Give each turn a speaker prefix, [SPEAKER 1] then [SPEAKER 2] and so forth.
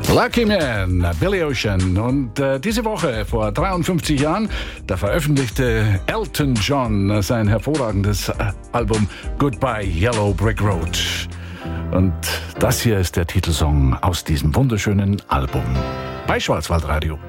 [SPEAKER 1] Lucky Man, Billy Ocean. Und diese Woche, vor 53 Jahren, da veröffentlichte Elton John sein hervorragendes Album Goodbye Yellow Brick Road. Und das hier ist der Titelsong aus diesem wunderschönen Album bei Schwarzwaldradio.